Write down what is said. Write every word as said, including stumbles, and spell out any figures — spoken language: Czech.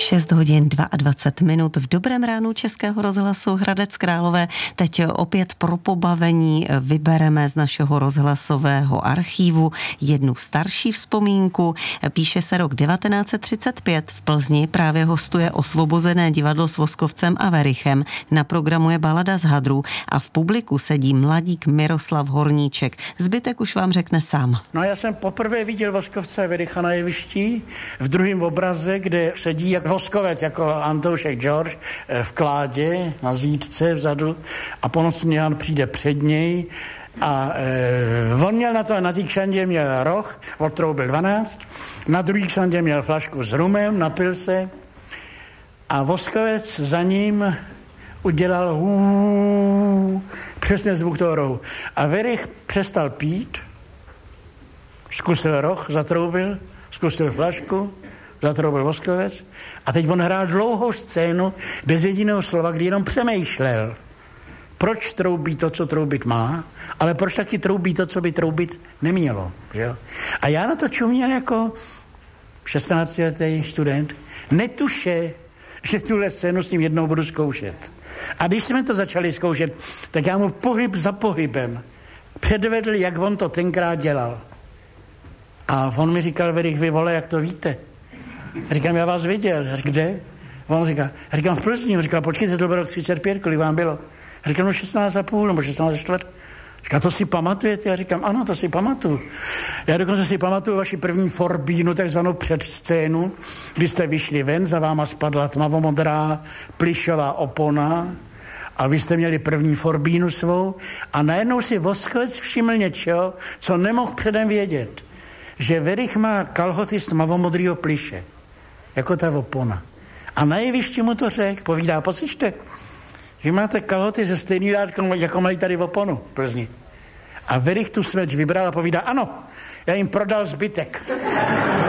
šest hodin dvacet dva minut v dobrém ránu Českého rozhlasu Hradec Králové. Teď opět pro pobavení vybereme z našeho rozhlasového archívu jednu starší vzpomínku. Píše se rok devatenáct set třicet pět. V Plzni právě hostuje Osvobozené divadlo s Voskovcem a Werichem. Na programu je Balada z hadrů a v publiku sedí mladík Miroslav Horníček. Zbytek už vám řekne sám. No já jsem poprvé viděl Voskovce a Wericha na jevišti v druhém obraze, kde sedí jak Voskovec, jako Antoušek George v kládě na zítce vzadu a Ponocný Jan přijde před něj a e, on měl na to, na té kšandě měl roh, odtroubil dvanáct, na druhý kšandě měl flašku s rumem, napil se a Voskovec za ním udělal hů, přesně zvuk toho rohu. A Werich přestal pít, zkusil roh, zatroubil, zkusil flašku, zatroubil Voskovec a teď on hrál dlouhou scénu bez jediného slova, kdy jenom přemýšlel, proč troubí to, co troubit má, ale proč taky troubí to, co by troubit nemělo. Že? A já na to čuměl jako šestnáctiletý student, netuše, že tuhle scénu s ním jednou budu zkoušet. A když jsme to začali zkoušet, tak já mu pohyb za pohybem předvedl, jak on to tenkrát dělal. A on mi říkal, Werich, vy vole, jak to víte? Říkám, já vás viděl. Kde? A on říká, říkám v Plzni. Říkal, počkejte, to bylo třicet pět, kolik vám bylo? Říkám, no šestnáct a půl, nebo šestnáct a čtvrt. Říká, to si pamatujete? Já říkám, ano, to si pamatuju. Já dokonce si pamatuju vaši první forbínu, takzvanou předscénu, kdy jste vyšli ven, za váma spadla tmavomodrá plyšová opona a vy jste měli první forbínu svou a najednou si Voskovec všiml něčeho, co nemohl předem vědět. Že Werich má kalhoty z tmavomodrýho plyše, jako ta opona. A na jevišti mu to řekl, povídá, poslyšte, vy máte kalhoty ze stejný dátkou, jako mají tady oponu v Plzni. A Werich tu smeč vybral a povídá, ano, já jim prodal zbytek.